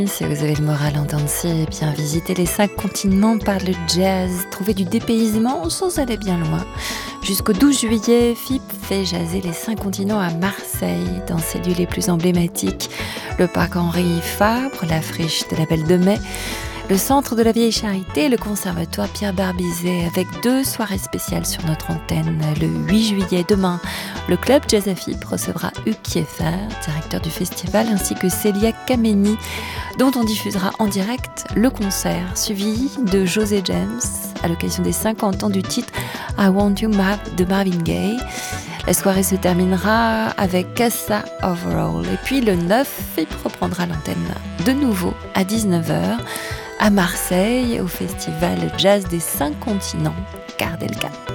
Si vous avez le moral en danser, eh bien visitez les 5 continents par le jazz, trouvez du dépaysement sans aller bien loin. Jusqu'au 12 juillet, FIP fait jaser les 5 continents à Marseille, dans ses lieux les plus emblématiques. Le parc Henri Fabre, la friche de la Belle de Mai, le centre de la Vieille Charité et le conservatoire Pierre Barbizet, avec 2 soirées spéciales sur notre antenne. Le 8 juillet, demain, le club Jazz à FIP recevra Hugues Kieffer, directeur du festival, ainsi que Célia Kameni, dont on diffusera en direct le concert, suivi de José James, à l'occasion des 50 ans du titre I Want You de Marvin Gaye. La soirée se terminera avec Casa Overall. Et puis le 9, FIP reprendra l'antenne de nouveau à 19h à Marseille, au festival Jazz des 5 continents, Gardez le Cap.